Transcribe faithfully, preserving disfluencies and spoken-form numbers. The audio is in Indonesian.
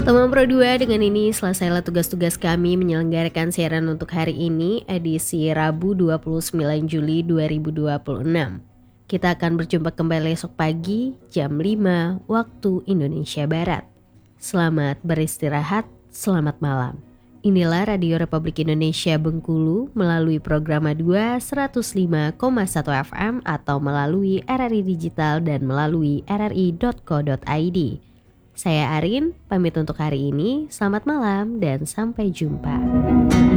Teman Pro dua, dengan ini selesailah tugas-tugas kami menyelenggarakan siaran untuk hari ini, edisi Rabu dua puluh sembilan Juli dua ribu dua puluh enam. Kita akan berjumpa kembali esok pagi jam lima waktu Indonesia Barat. Selamat beristirahat, selamat malam. Inilah Radio Republik Indonesia Bengkulu melalui program dua seratus lima koma satu F M atau melalui R R I Digital dan melalui r r i dot co dot i d. Saya Arin, pamit untuk hari ini. Selamat malam dan sampai jumpa.